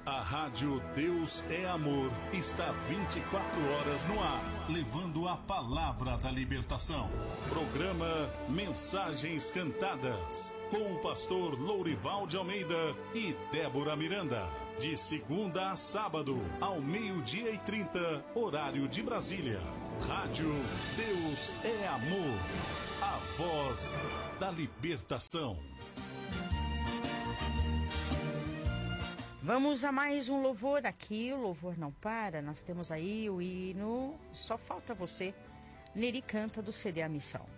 A Rádio Deus é Amor está 24 horas no ar, levando a palavra da libertação. Programa Mensagens Cantadas, com o pastor Lourival de Almeida e Débora Miranda. De segunda a sábado, ao 12:30, horário de Brasília. Rádio Deus é Amor, a voz da libertação. Vamos a mais um louvor aqui, o louvor não para, nós temos aí o hino Só Falta Você, Neri canta do CD A Missão.